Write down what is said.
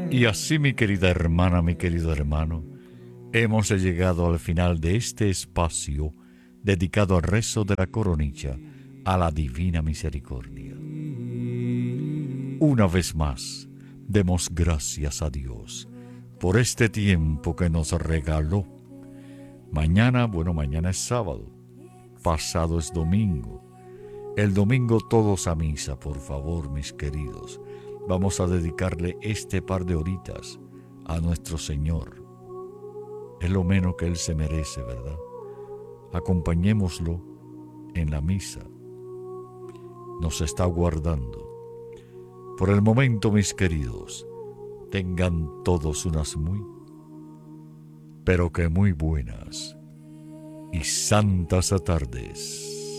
Y así, mi querida hermana, mi querido hermano, hemos llegado al final de este espacio dedicado al rezo de la coronilla a la Divina Misericordia. Una vez más, demos gracias a Dios por este tiempo que nos regaló. Mañana es sábado, pasado es domingo. El domingo todos a misa, por favor, mis queridos. Vamos a dedicarle este par de horitas a nuestro Señor. Es lo menos que Él se merece, ¿verdad? Acompañémoslo en la misa. Nos está guardando. Por el momento, mis queridos, tengan todos unas pero que muy buenas y santas tardes.